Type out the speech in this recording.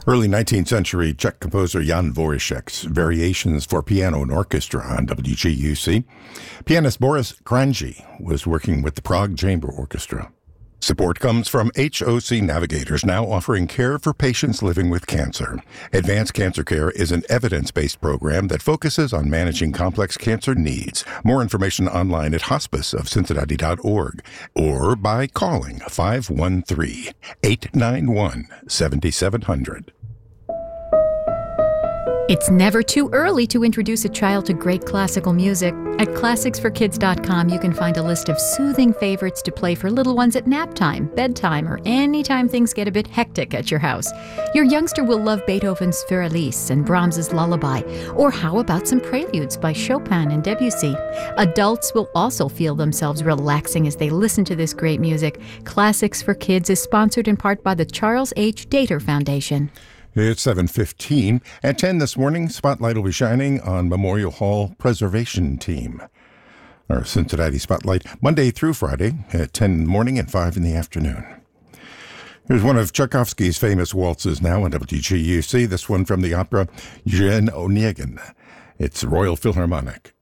Early 19th century Czech composer Jan Dvořák's Variations for Piano and Orchestra on WGUC. Pianist Boris Kranji was working with the Prague Chamber Orchestra. Support comes from HOC Navigators, now offering care for patients living with cancer. Advanced Cancer Care is an evidence-based program that focuses on managing complex cancer needs. More information online at hospiceofcincinnati.org or by calling 513-891-7700. It's never too early to introduce a child to great classical music. At classicsforkids.com, you can find a list of soothing favorites to play for little ones at nap time, bedtime, or anytime things get a bit hectic at your house. Your youngster will love Beethoven's Fürelise and Brahms's Lullaby. Or how about some preludes by Chopin and Debussy? Adults will also feel themselves relaxing as they listen to this great music. Classics for Kids is sponsored in part by the Charles H. Dater Foundation. It's 7:15. At 10 this morning, Spotlight will be shining on Memorial Hall Preservation Team. Our Cincinnati Spotlight, Monday through Friday at 10 in the morning and 5 in the afternoon. Here's one of Tchaikovsky's famous waltzes now on WGUC, this one from the opera Eugene Onegin. It's Royal Philharmonic.